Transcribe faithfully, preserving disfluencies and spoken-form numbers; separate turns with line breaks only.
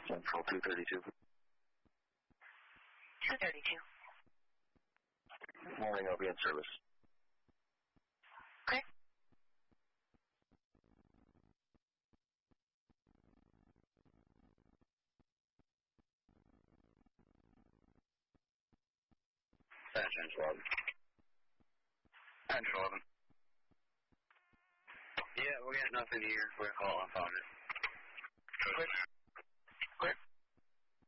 Central two thirty-two.
two thirty-two.
Morning, I'll be in service.
Okay.
Central eleven. Central eleven. Yeah, we got nothing here. We're calling on it.